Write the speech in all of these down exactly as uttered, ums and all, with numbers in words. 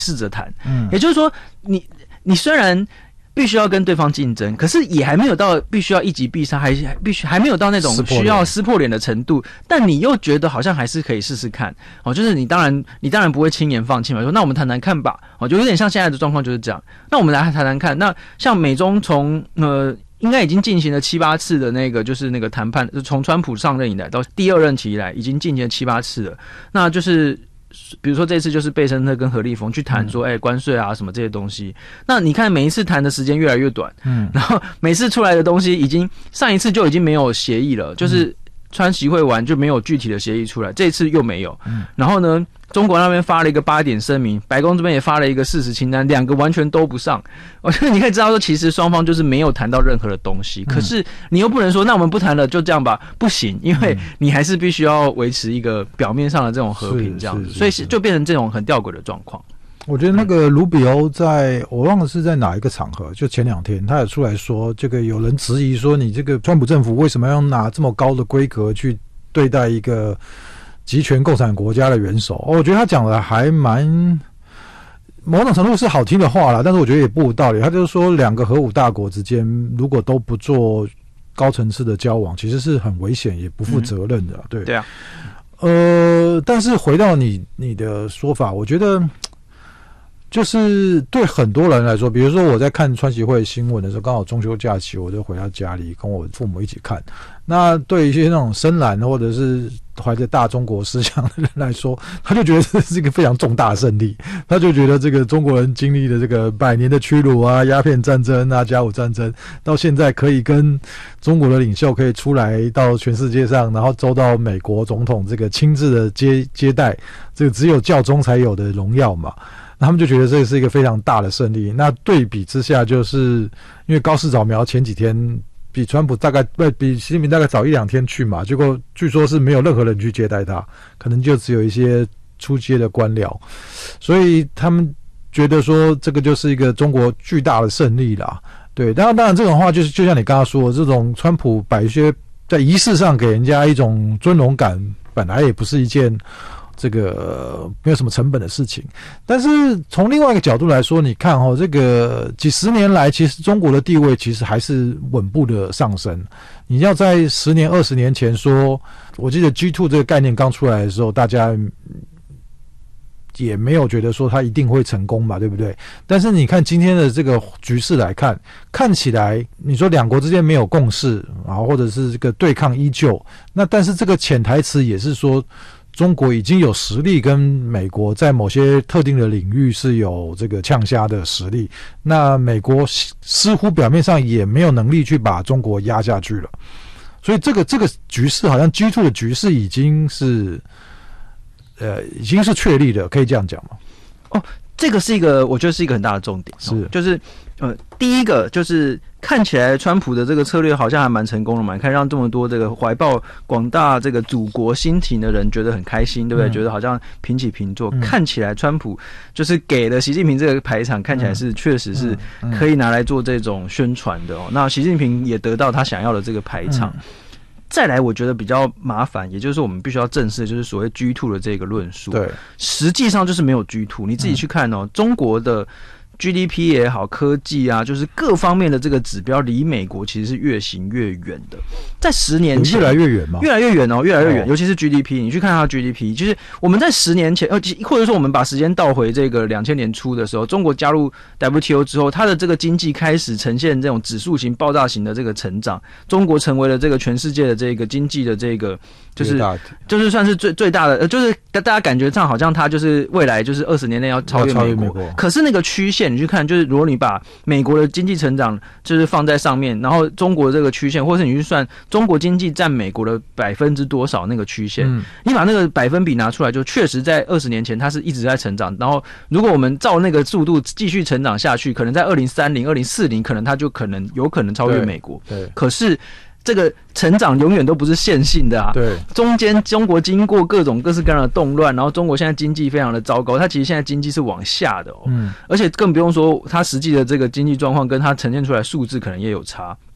试着谈。嗯，也就是说，你你虽然必须要跟对方竞争，可是也还没有到必须要一击必杀，还还必须还没有到那种需要撕破脸的程度，但你又觉得好像还是可以试试看哦。就是你当然你当然不会轻言放弃嘛，说那我们谈谈看吧。哦，就有点像现在的状况就是这样。那我们来谈谈看，那像美中从呃。应该已经进行了七八次的那个，就是那个谈判，从川普上任以来到第二任期以来，已经进行了七八次了。那就是比如说这次就是贝森特跟何立峰去谈说，哎、欸，关税啊什么这些东西。那你看每一次谈的时间越来越短，嗯，然后每次出来的东西已经上一次就已经没有协议了，就是川习会完就没有具体的协议出来，这一次又没有。嗯，然后呢？中国那边发了一个八点声明，白宫这边也发了一个事实清单，两个完全都不上。我觉得你可以知道说，其实双方就是没有谈到任何的东西。可是你又不能说，那我们不谈了，就这样吧？不行，因为你还是必须要维持一个表面上的这种和平，这样子，所以就变成这种很吊诡的状况。 我觉得那个卢比欧在我忘了是在哪一个场合，就前两天他也出来说，这个有人质疑说，你这个川普政府为什么要拿这么高的规格去对待一个集权共产国家的元首。哦，我觉得他讲的还蛮某种程度是好听的话啦，但是我觉得也不无道理。他就是说，两个核武大国之间如果都不做高层次的交往，其实是很危险也不负责任的。嗯、对对啊， 呃，但是回到你你的说法，我觉得就是对很多人来说，比如说我在看川习会新闻的时候，刚好中秋假期，我就回到家里跟我父母一起看。那对一些那种深蓝或者是怀着大中国思想的人来说，他就觉得这是一个非常重大的胜利，他就觉得这个中国人经历的这个百年的屈辱啊、鸦片战争啊、甲午战争，到现在可以跟中国的领袖可以出来到全世界上，然后周到美国总统这个亲自的接接待，这个只有教宗才有的荣耀嘛。他们就觉得这是一个非常大的胜利。那对比之下，就是因为高市早苗前几天比川普大概不比习近平大概早一两天去嘛，结果据说是没有任何人去接待他，可能就只有一些出街的官僚，所以他们觉得说这个就是一个中国巨大的胜利啦。对，当然当然这种话就是就像你刚刚说的，这种川普摆一些在仪式上给人家一种尊荣感，本来也不是一件这个没有什么成本的事情。但是从另外一个角度来说，你看哦，这个几十年来其实中国的地位其实还是稳步的上升。你要在十年二十年前说，我记得 G 二 这个概念刚出来的时候，大家也没有觉得说它一定会成功嘛，对不对？但是你看今天的这个局势来看，看起来你说两国之间没有共识啊，或者是这个对抗依旧，那但是这个潜台词也是说，中国已经有实力跟美国在某些特定的领域是有这个呛虾的实力，那美国似乎表面上也没有能力去把中国压下去了，所以这个这个局势好像 G 二 的局势已经是呃已经是确立的，可以这样讲吗？ 哦，这个是一个我觉得是一个很大的重点，是、哦、就是呃第一个就是看起来川普的这个策略好像还蛮成功的嘛，你看让这么多这个怀抱广大这个祖国心情的人觉得很开心，对不对？嗯、觉得好像平起平坐、嗯，看起来川普就是给了习近平这个排场，看起来是确、嗯、实是可以拿来做这种宣传的哦。那习近平也得到他想要的这个排场。嗯，再来，我觉得比较麻烦，也就是我们必须要正视，就是所谓 G 二 的这个论述。对，实际上就是没有 G 二。你自己去看哦，嗯、中国的 G D P 也好，科技啊，就是各方面的这个指标，离美国其实是越行越远的。在十年前， 越来越远嘛， 越来越远哦，越来越远。哦、尤其是 G D P， 你去看它的 G D P， 就是我们在十年前，呃，或者说我们把时间倒回这个两千年初的时候，中国加入 W T O 之后，它的这个经济开始呈现这种指数型、爆炸型的这个成长，中国成为了这个全世界的这个经济的这个。就是就是算是最最大的，就是大家感觉上好像它就是未来就是二十年内要超越美国，美国可是那个曲线你去看，就是如果你把美国的经济成长就是放在上面，然后中国这个曲线，或是你去算中国经济占美国的百分之多少那个曲线，嗯、你把那个百分比拿出来，就确实在二十年前它是一直在成长，然后如果我们照那个速度继续成长下去，可能在二零三零、二零四零，可能它就可能有可能超越美国。对，对可是。这个成长永远都不是线性的啊，对，中间中国经过各种各式各样的动乱，然后中国现在经济非常的糟糕，它其实现在经济是往下的哦，嗯，而且更不用说它实际的这个经济状况跟它呈现出来的数字可能也有差。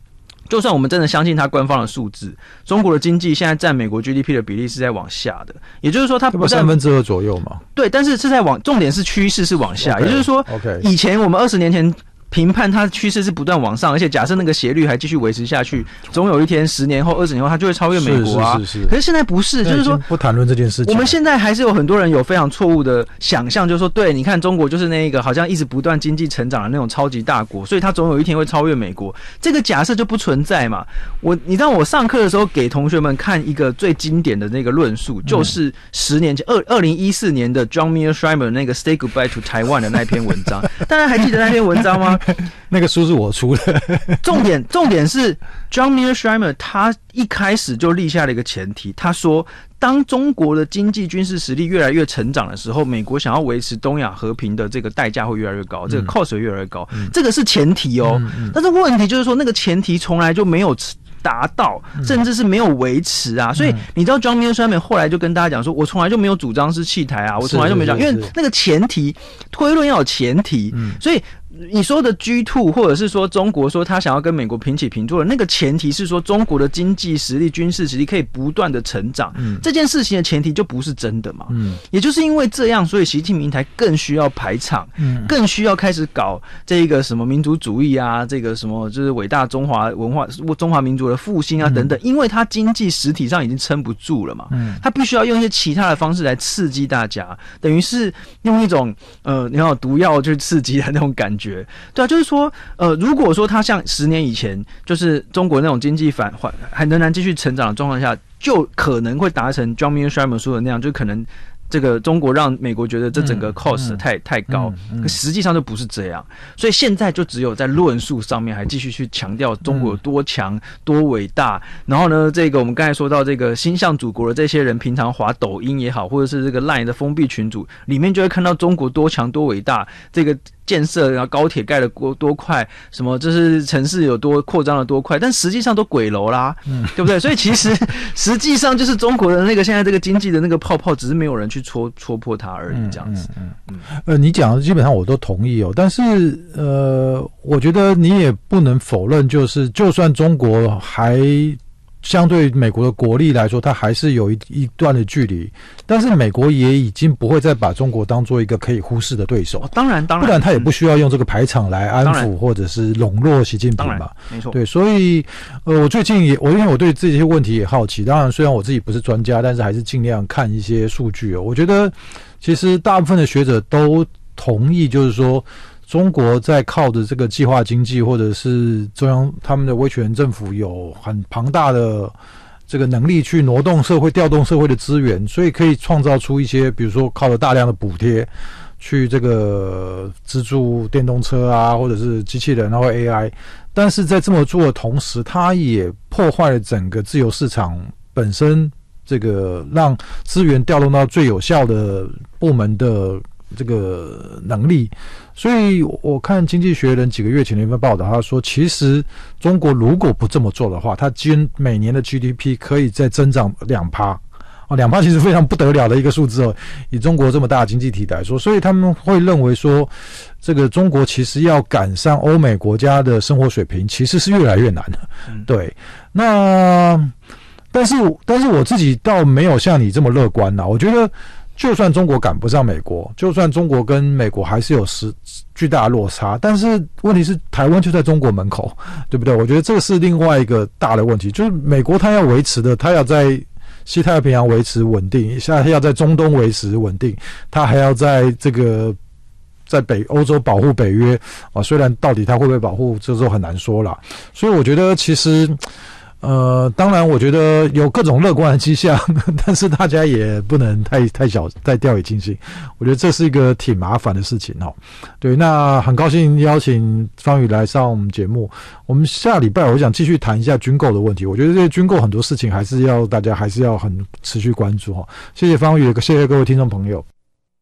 就算我们真的相信他官方的数字，中国的经济现在占美国 G D P 的比例是在往下的，也就是说它不三分之二左右嘛。 对，但是是在往，重点是趋势是往下， okay, 也就是说， okay. 以前我们二十年前评判它的趋势是不断往上，而且假设那个斜率还继续维持下去，总有一天十年后、二十年后，它就会超越美国啊。 是是是是。 可是现在不是，就是说不谈论这件事情。 我们现在还是有很多人有非常错误的想象，就是说，对，你看中国就是那一个好像一直不断经济成长的那种超级大国，所以它总有一天会超越美国。这个假设就不存在嘛。我，你知道我上课的时候给同学们看一个最经典的那个论述，就是十年前二二零一四年的 John Mearsheimer 那个 Say Goodbye to Taiwan 的那篇文章，大家还记得那篇文章吗？ 那个书是我出的。 重点重点是 John Mearsheimer 他一开始就立下了一个前提，他说当中国的经济军事实力越来越成长的时候，美国想要维持东亚和平的这个代价会越来越高，这个 cost 会越来越高，嗯、这个是前提哦、嗯嗯。但是问题就是说，那个前提从来就没有达到，甚至是没有维持啊。所以你知道 John Mearsheimer 后来就跟大家讲说，我从来就没有主张是弃台啊，我从来就没讲，因为那个前提推论要有前提，嗯、所以。你说的 G 二 或者是说中国说他想要跟美国平起平坐的那个前提是说中国的经济实力、军事实力可以不断的成长、嗯，这件事情的前提就不是真的嘛。嗯，也就是因为这样，所以习近平台更需要排场，嗯，更需要开始搞这个什么民族主义啊，这个什么就是伟大中华文化、中华民族的复兴啊等等，因为他经济实体上已经撑不住了嘛，嗯，他必须要用一些其他的方式来刺激大家，等于是用一种呃，你看毒药去刺激的那种感觉。对啊，就是说，呃，如果说他像十年以前，就是中国那种经济反还还仍然继续成长的状况下，就可能会达成 John Mearsheimer 说的那样，就可能这个中国让美国觉得这整个 cost 太、嗯、太高、嗯嗯，可实际上就不是这样。所以现在就只有在论述上面还继续去强调中国有多强、嗯、多伟大。然后呢，这个我们刚才说到这个心向祖国的这些人，平常滑抖音也好，或者是这个 LINE 的封闭群组里面，就会看到中国多强多伟大，这个。建设，然后高铁盖的多多快，什么就是城市有多扩张的多快，但实际上都鬼楼啦，嗯，对不对？所以其实实际上就是中国的那个现在这个经济的那个泡泡，只是没有人去戳戳破它而已，这样子。嗯嗯嗯。 呃，你讲的基本上我都同意哦，但是呃，我觉得你也不能否认，就是就算中国还。相对美国的国力来说，它还是有一一段的距离，但是美国也已经不会再把中国当做一个可以忽视的对手。 哦、当然，当然， 不然他也不需要用这个排场来安抚或者是笼络习近平嘛。 没错， 对，所以呃，我最近也我因为我对这些问题也好奇，当然虽然我自己不是专家，但是还是尽量看一些数据哦。我觉得其实大部分的学者都同意，就是说。中国在靠着这个计划经济，或者是中央他们的威权政府有很庞大的这个能力去挪动社会、调动社会的资源，所以可以创造出一些，比如说靠着大量的补贴去这个资助电动车啊，或者是机器人，然后 A I。但是在这么做的同时，它也破坏了整个自由市场本身，这个让资源调动到最有效的部门的这个能力。所以我看《经济学人》几个月前的一份报道，他说，其实中国如果不这么做的话，它今每年的 G D P 可以再增长两趴，哦，两趴其实非常不得了的一个数字哦。以中国这么大的经济体来说，所以他们会认为说，这个中国其实要赶上欧美国家的生活水平，其实是越来越难的。嗯、对，那但是但是我自己倒没有像你这么乐观啦，我觉得。就算中国赶不上美国，就算中国跟美国还是有实巨大的落差，但是问题是台湾就在中国门口，对不对？我觉得这个是另外一个大的问题，就是美国它要维持的，它要在西太平洋维持稳定，现在要在中东维持稳定，它还要在这个在北欧洲保护北约啊，虽然到底它会不会保护，这都很难说啦。所以我觉得其实。呃，当然，我觉得有各种乐观的迹象，但是大家也不能太太小太掉以轻心。我觉得这是一个挺麻烦的事情哦。对，那很高兴邀请方宇来上我们节目。我们下礼拜我想继续谈一下军购的问题。我觉得这些军购很多事情还是要大家还是要很持续关注哈。谢谢方宇，谢谢各位听众朋友。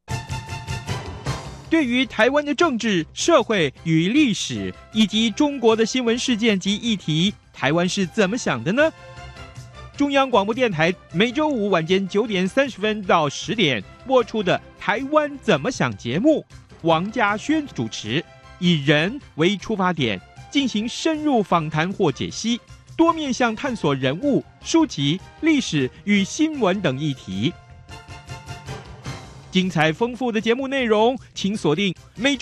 对于台湾的政治、社会与历史，以及中国的新闻事件及议题，台湾是怎么想的呢？中央广播电台每周五晚间九点三十分到十点播出的《台湾怎么想》节目，王家轩主持，以人为出发点， 进行深入访谈或解析，多面向探索人物、书籍、历史与新闻等议题。精彩丰富的节目内容，请锁定每周